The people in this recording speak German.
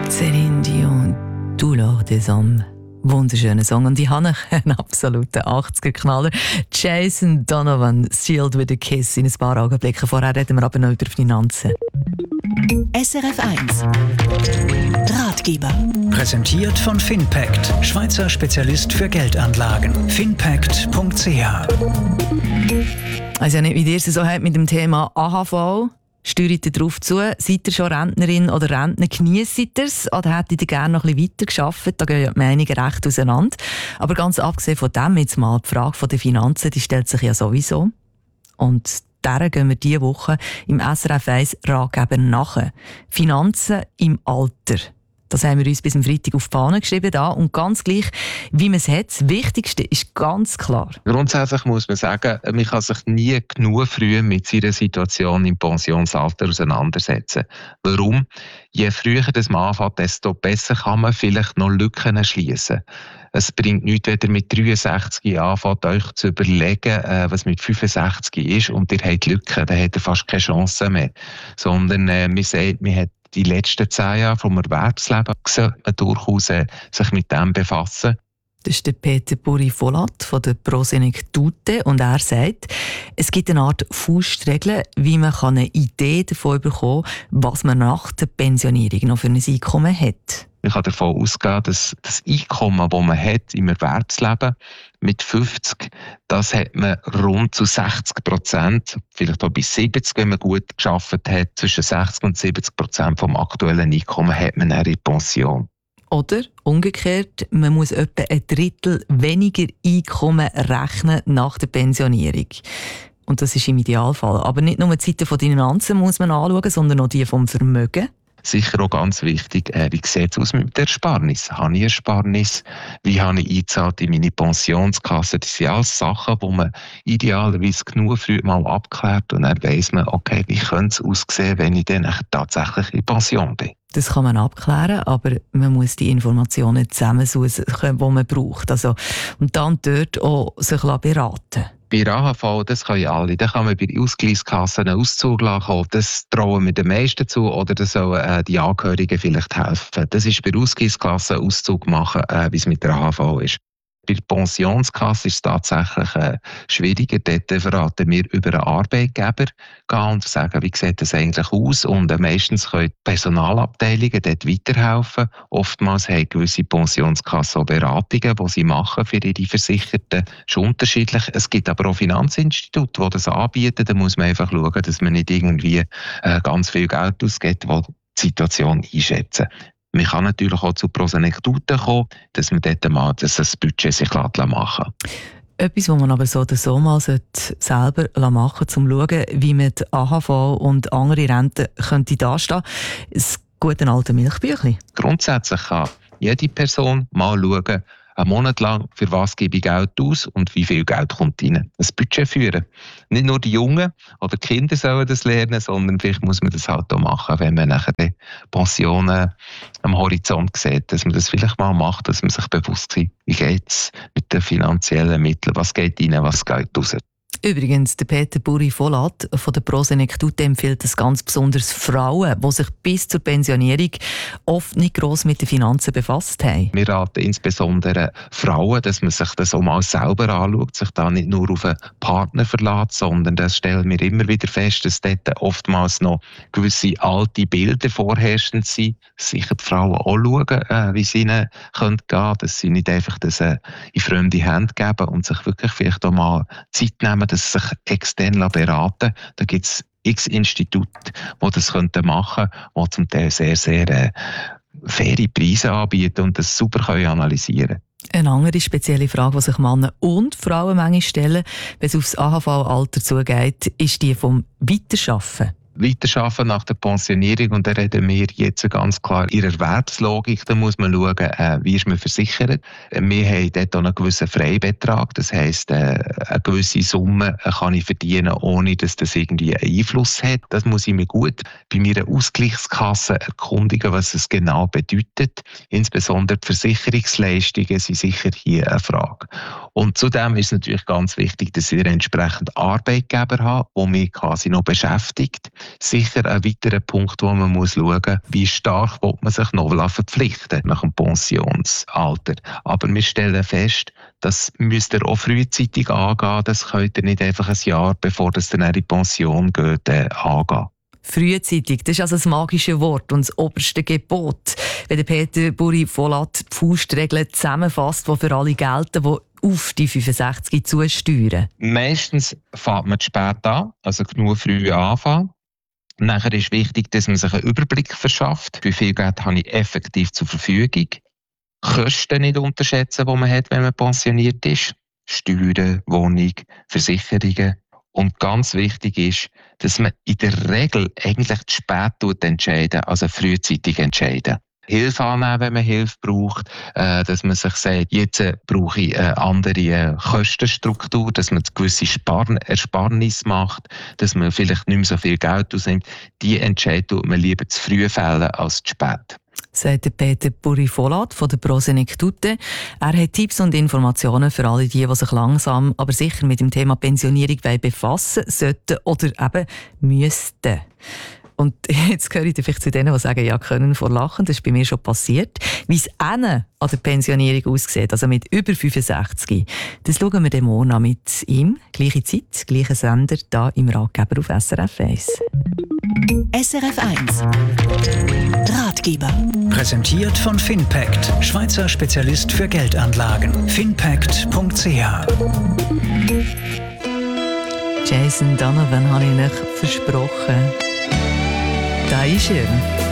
Céline Dion, Douleur des Hommes. Wunderschöner Song. Und ich habe einen absoluten 80er-Knaller. Jason Donovan, Sealed with a Kiss, in ein paar Augenblicken. Vorher reden wir aber noch über Finanzen. SRF 1 Ratgeber. Präsentiert von Finpact, Schweizer Spezialist für Geldanlagen. Finpact.ch. Also nicht, wie ihr es so habt mit dem Thema AHV. Steuert ihr darauf zu? Seid ihr schon Rentnerin oder Rentner? Genießt ihr es? Oder hättet ihr gerne noch ein bisschen weiter gearbeitet? Da gehen ja die Meinungen recht auseinander. Aber ganz abgesehen von dem, jetzt mal die Frage der Finanzen, die stellt sich ja sowieso. Und der gehen wir diese Woche im SRF 1 Ratgeber nach. Finanzen im Alter. Das haben wir uns bis am Freitag auf die Fahne geschrieben. Und ganz gleich, wie man es hat, das Wichtigste ist ganz klar. Grundsätzlich muss man sagen, man kann sich nie genug früh mit seiner Situation im Pensionsalter auseinandersetzen. Warum? Je früher das man anfängt, desto besser kann man vielleicht noch Lücken schließen. Es bringt nichts, wenn ihr mit 63 anfängt, euch zu überlegen, was mit 65 ist und ihr habt Lücken, dann habt ihr fast keine Chance mehr. Sondern man sagt, man hat die letzten 10 Jahre vom Erwerbsleben sollte man durchaus sich mit dem befassen. Das ist der Peter Buri-Volat von der Prosenektute und er sagt, es gibt eine Art Faustregel, wie man eine Idee davon bekommen kann, was man nach der Pensionierung noch für ein Einkommen hat. Man kann davon ausgehen, dass das Einkommen, das man hat im Erwerbsleben mit 50, das hat man rund zu 60%, vielleicht auch bis 70%, wenn man gut gearbeitet hat, zwischen 60% und 70% vom aktuellen Einkommen hat man dann in Pension. Oder umgekehrt, man muss etwa ein Drittel weniger Einkommen rechnen nach der Pensionierung. Und das ist im Idealfall. Aber nicht nur die Seite der Finanzen muss man anschauen, sondern auch die vom Vermögen. Sicher auch ganz wichtig, wie sieht es aus mit der Ersparnis? Habe ich Ersparnis? Wie habe ich eingezahlt in meine Pensionskasse? Das sind alles Sachen, die man idealerweise genug früh mal abklärt und dann weiss man, okay, wie könnte es aussehen, wenn ich dann tatsächlich in Pension bin. Das kann man abklären, aber man muss die Informationen zusammensuchen, die man braucht. Also, und dann dort auch sich beraten. Bei AHV, das können alle. Da kann man bei Ausgleichskassen einen Auszug lassen. Das trauen wir den meisten zu oder das sollen die Angehörigen vielleicht helfen. Das ist bei Ausgleichskassen einen Auszug machen, wie es mit der AHV ist. Bei der Pensionskasse ist es tatsächlich schwieriger. Dort verraten wir über einen Arbeitgeber gehen und sagen, wie sieht das eigentlich aus. Und meistens können die Personalabteilungen dort weiterhelfen. Oftmals haben gewisse Pensionskassen auch Beratungen, die sie machen für ihre Versicherten. Das ist unterschiedlich. Es gibt aber auch Finanzinstitute, die das anbieten. Da muss man einfach schauen, dass man nicht irgendwie ganz viel Geld ausgibt, die Situation einschätzen. Man kann natürlich auch zu Prosenektuten kommen, dass man dort mal das Budget sich machen lässt. Etwas, was man aber so oder so mal selber machen sollte, um zu schauen, wie man die AHV und andere Renten könnte dastehen. Das gute alte Milchbüchlein. Grundsätzlich kann jede Person mal schauen, einen Monat lang, für was gebe ich Geld aus und wie viel Geld kommt rein. Ein Budget führen. Nicht nur die Jungen oder die Kinder sollen das lernen, sondern vielleicht muss man das halt auch machen, wenn man nachher die Pensionen am Horizont sieht, dass man das vielleicht mal macht, dass man sich bewusst ist, wie geht es mit den finanziellen Mitteln, was geht rein, was geht raus. Übrigens, der Peter Buri-Volat von der Prosenektute empfiehlt es ganz besonders Frauen, die sich bis zur Pensionierung oft nicht gross mit den Finanzen befasst haben. Wir raten insbesondere Frauen, dass man sich das auch mal selber anschaut, sich da nicht nur auf einen Partner verlässt, sondern das stellen wir immer wieder fest, dass dort oftmals noch gewisse alte Bilder vorherrschend sind. Sicher die Frauen auch schauen, wie es ihnen gehen könnte, dass sie nicht einfach das in fremde Hände geben und sich wirklich vielleicht auch mal Zeit nehmen, dass sie sich extern beraten. Da gibt es x Institute, die das machen könnten, die zum Teil sehr, sehr faire Preise anbieten und das super analysieren können. Eine andere spezielle Frage, die sich Männer und Frauen manchmal stellen, wenn es aufs AHV-Alter zugeht, ist die vom Weiterschaffen. Weiterarbeiten nach der Pensionierung, und da reden wir jetzt ganz klar in der Erwerbslogik. Da muss man schauen, wie ist man versichert. Wir haben dort auch einen gewissen Freibetrag, das heisst, eine gewisse Summe kann ich verdienen, ohne dass das irgendwie einen Einfluss hat. Das muss ich mir gut bei meiner Ausgleichskasse erkundigen, was es genau bedeutet. Insbesondere die Versicherungsleistungen sind sicher hier eine Frage. Und zudem ist es natürlich ganz wichtig, dass wir entsprechend Arbeitgeber haben, die mich quasi noch beschäftigt. Sicher ein weiterer Punkt, wo man muss schauen muss, wie stark will man sich noch verpflichten nach dem Pensionsalter. Aber wir stellen fest, das müsst ihr auch frühzeitig angehen. Das könnt ihr nicht einfach ein Jahr, bevor das dann in die Pension geht, angehen. Frühzeitig, das ist also das magische Wort und das oberste Gebot. Wenn der Peter Buri-Volat die Faustregeln zusammenfasst, die für alle gelten, die auf die 65 zusteuern. Meistens fängt man zu spät an, also genug früh anfangen. Nachher ist wichtig, dass man sich einen Überblick verschafft. Wie viel Geld habe ich effektiv zur Verfügung? Kosten nicht unterschätzen, die man hat, wenn man pensioniert ist. Steuern, Wohnung, Versicherungen. Und ganz wichtig ist, dass man in der Regel eigentlich zu spät entscheiden, also frühzeitig entscheiden. Hilfe annehmen, wenn man Hilfe braucht, dass man sich sagt, jetzt brauche ich eine andere Kostenstruktur, dass man gewisse Ersparnis macht, dass man vielleicht nicht mehr so viel Geld ausnimmt. Die Entscheidung tut man lieber zu früh fällen als zu spät. Sagt Peter Buri-Volat von der Prosenektute. Er hat Tipps und Informationen für alle die sich langsam, aber sicher mit dem Thema Pensionierung befassen sollten oder eben müssten. Und jetzt gehöre ich vielleicht zu denen, die sagen, ja, können vor Lachen. Das ist bei mir schon passiert. Wie es an der Pensionierung aussieht, also mit über 65, das schauen wir dem morgen an mit ihm. Gleiche Zeit, gleicher Sender, hier im Ratgeber auf SRF 1. SRF 1 Ratgeber. Präsentiert von Finpact, Schweizer Spezialist für Geldanlagen. Finpact.ch. Jason Donovan habe ich euch versprochen. Da ist er.